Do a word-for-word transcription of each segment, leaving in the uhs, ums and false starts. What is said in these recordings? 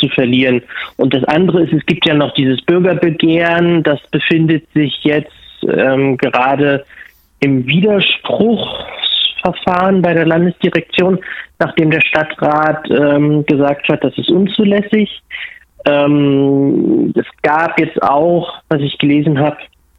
zu verlieren. Und das andere ist, es gibt ja noch dieses Bürgerbegehren, das befindet sich jetzt ähm, gerade im Widerspruchsverfahren bei der Landesdirektion, nachdem der Stadtrat ähm, gesagt hat, das ist unzulässig. Ähm, es gab jetzt auch, was ich gelesen habe,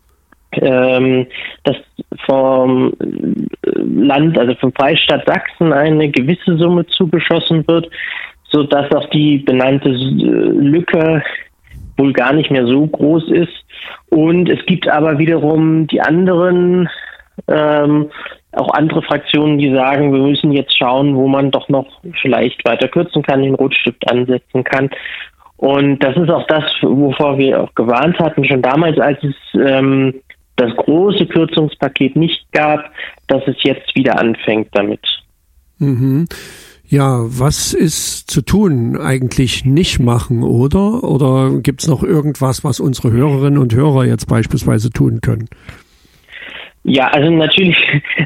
ähm, dass vom Land, also vom Freistaat Sachsen, eine gewisse Summe zugeschossen wird, sodass auch die benannte Lücke wohl gar nicht mehr so groß ist. Und es gibt aber wiederum die anderen, ähm, auch andere Fraktionen, die sagen, wir müssen jetzt schauen, wo man doch noch vielleicht weiter kürzen kann, den Rotstift ansetzen kann. Und das ist auch das, wovor wir auch gewarnt hatten, schon damals, als es ähm, das große Kürzungspaket nicht gab, dass es jetzt wieder anfängt damit. Mhm. Ja, was ist zu tun? Eigentlich nicht machen, oder? Oder gibt es noch irgendwas, was unsere Hörerinnen und Hörer jetzt beispielsweise tun können? Ja, also natürlich,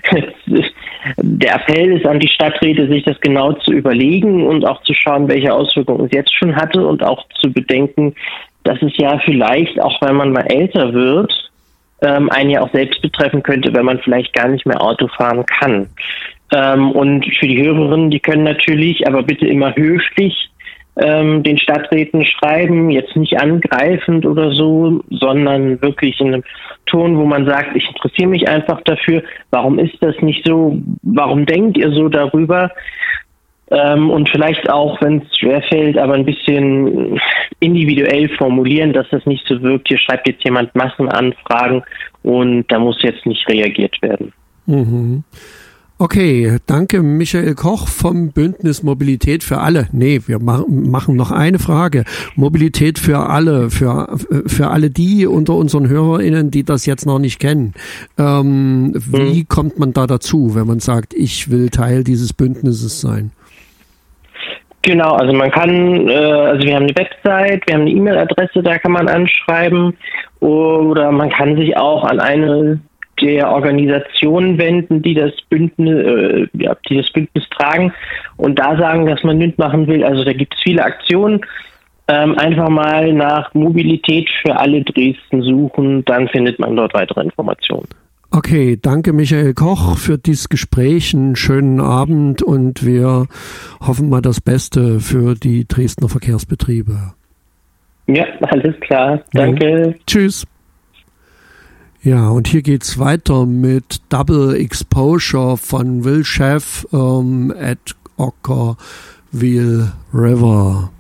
der Appell ist an die Stadträte, sich das genau zu überlegen und auch zu schauen, welche Auswirkungen es jetzt schon hatte und auch zu bedenken, dass es ja vielleicht, auch wenn man mal älter wird, ähm, einen ja auch selbst betreffen könnte, wenn man vielleicht gar nicht mehr Auto fahren kann. Ähm, und für die Hörerinnen, die können natürlich, aber bitte immer höflich, ähm, den Stadträten schreiben, jetzt nicht angreifend oder so, sondern wirklich in einem Ton, wo man sagt, ich interessiere mich einfach dafür, warum ist das nicht so, warum denkt ihr so darüber? Ähm, und vielleicht auch, wenn es schwerfällt, aber ein bisschen individuell formulieren, dass das nicht so wirkt, hier schreibt jetzt jemand Massenanfragen und da muss jetzt nicht reagiert werden. Mhm. Okay, danke Michael Koch vom Bündnis Mobilität für alle. Nee, wir machen noch eine Frage. Mobilität für alle, für für alle die unter unseren HörerInnen, die das jetzt noch nicht kennen. Ähm, wie hm. kommt man da dazu, wenn man sagt, ich will Teil dieses Bündnisses sein? Genau, also man kann, äh, also wir haben eine Website, wir haben eine E-Mail-Adresse, da kann man anschreiben, oder man kann sich auch an eine der Organisationen wenden, die das Bündnis, äh, ja, die das Bündnis tragen und da sagen, dass man mitmachen will. Also da gibt es viele Aktionen. Ähm, einfach mal nach Mobilität für alle Dresden suchen, dann findet man dort weitere Informationen. Okay, danke Michael Koch für dieses Gespräch, einen schönen Abend und wir hoffen mal das Beste für die Dresdner Verkehrsbetriebe. Ja, alles klar. Danke. Ja. Tschüss. Ja, und hier geht's weiter mit Double Exposure von Will Sheff ähm, at Ockerville River.